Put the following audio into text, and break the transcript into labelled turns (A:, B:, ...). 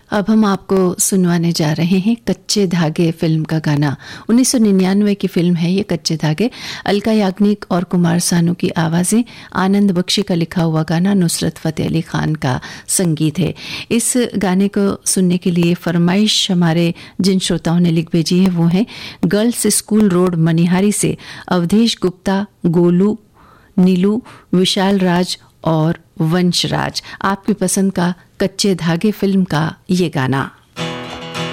A: अब हम आपको सुनवाने जा रहे हैं कच्चे धागे फिल्म का गाना। 1999 की फिल्म है ये कच्चे धागे। अलका याग्निक और कुमार सानू की आवाज़ें, आनंद बख्शी का लिखा हुआ गाना, नुसरत फ़तेह अली खान का संगीत है। इस गाने को सुनने के लिए फरमाइश हमारे जिन श्रोताओं ने लिख भेजी है वो हैं गर्ल्स स्कूल रोड मनिहारी से अवधेश गुप्ता, गोलू, नीलू, विशाल राज और वंशराज। आपकी पसंद का कच्चे धागे फिल्म का ये गाना।